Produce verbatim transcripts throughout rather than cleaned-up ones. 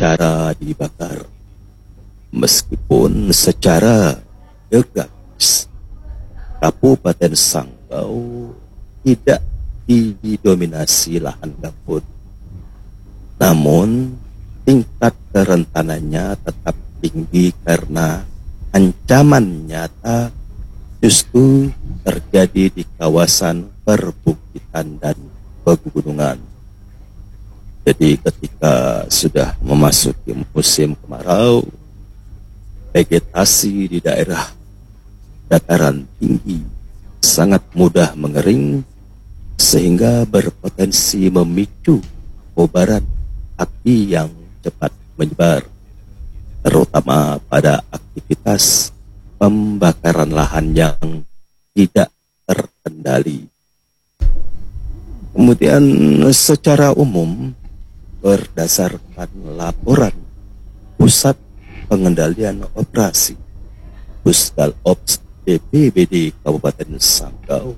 cara dibakar. Meskipun secara geografis Kabupaten Sanggau tidak didominasi lahan gambut, namun tingkat kerentanannya tetap tinggi karena ancaman nyata justru terjadi di kawasan perbukitan dan pegunungan. Jadi ketika sudah memasuki musim kemarau, vegetasi di daerah dataran tinggi sangat mudah mengering sehingga berpotensi memicu kobaran api yang cepat menyebar, terutama pada aktivitas pembakaran lahan yang tidak terkendali. Kemudian secara umum berdasarkan laporan Pusat Pengendalian Operasi Pusdalops B P B D Kabupaten Sanggau,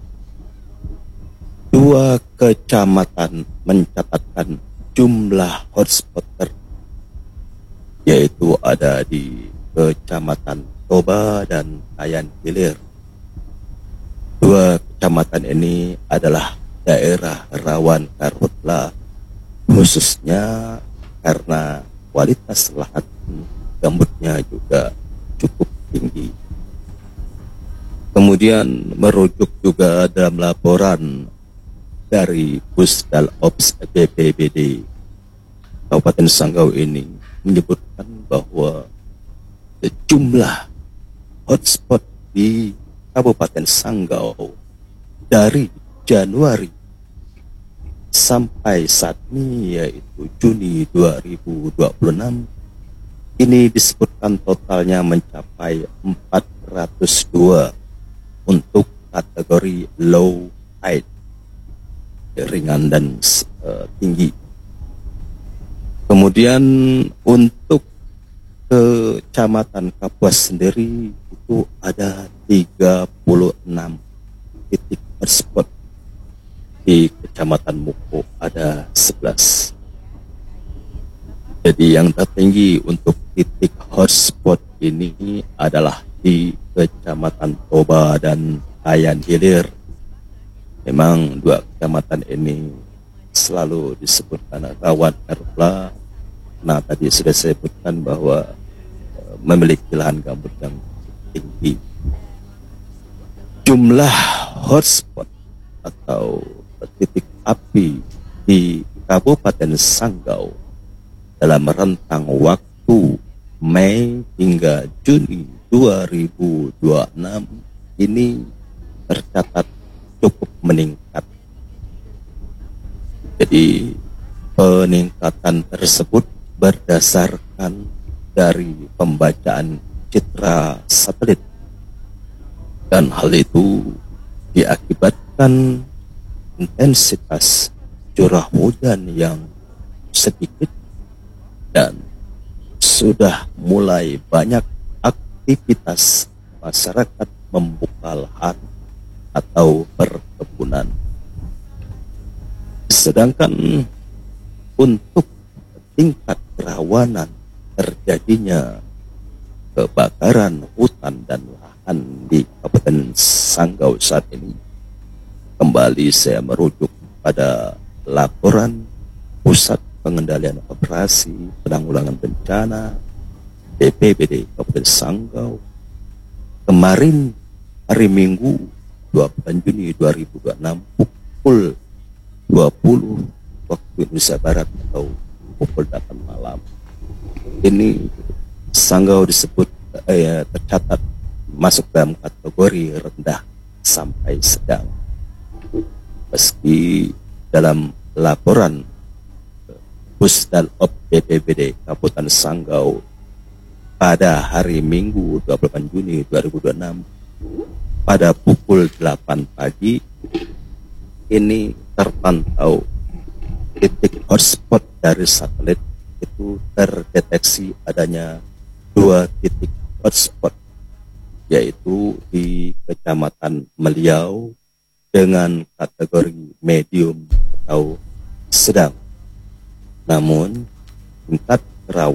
dua kecamatan mencatatkan jumlah hotspot ter, yaitu ada di Kecamatan Toba dan Kayan Hilir. Dua kecamatan ini adalah daerah rawan karhutla, khususnya karena kualitas lahan gambutnya juga cukup tinggi. Kemudian merujuk juga dalam laporan dari Pusdalops B P B D Kabupaten Sanggau ini menyebutkan bahwa jumlah hotspot di Kabupaten Sanggau dari Januari sampai saat ini, yaitu Juni dua ribu dua puluh enam, ini disebutkan totalnya mencapai empat ratus dua untuk kategori low tide, ringan dan uh, tinggi. Kemudian untuk Kecamatan Kapuas sendiri itu ada tiga puluh enam titik hotspot. Di Kecamatan Muko ada sebelas. Jadi yang tertinggi untuk titik hotspot ini adalah di Kecamatan Toba dan Kayan Hilir. Memang dua kecamatan ini selalu disebutkan rawan karhutla. Nah, tadi sudah saya sebutkan bahwa uh, memiliki lahan gambut yang tinggi. Jumlah hotspot atau titik api di Kabupaten Sanggau dalam rentang waktu Mei hingga Juni dua ribu dua puluh enam ini tercatat cukup meningkat. Jadi peningkatan tersebut berdasarkan dari pembacaan citra satelit, dan hal itu diakibatkan intensitas curah hujan yang sedikit dan sudah mulai banyak aktivitas masyarakat membuka lahan atau perkebunan. Sedangkan untuk tingkat kerawanan terjadinya kebakaran hutan dan lahan di Kabupaten Sanggau saat ini, kembali saya merujuk pada laporan Pusat Pengendalian Operasi Penanggulangan Bencana B P B D Kabupaten Sanggau kemarin hari Minggu dua puluh sembilan Juni dua ribu dua puluh enam pukul dua puluh waktu Indonesia Barat atau pukul delapan malam. Ini Sanggau disebut eh, tercatat masuk dalam kategori rendah sampai sedang. Meski dalam laporan Pusdalops B P B D Kabupaten Sanggau pada hari Minggu dua puluh delapan Juni dua ribu dua puluh enam pada pukul delapan pagi ini terpantau titik hotspot dari satelit itu terdeteksi adanya dua titik hotspot, yaitu di Kecamatan Meliau dengan kategori medium atau sedang. Namun tingkat kerawanan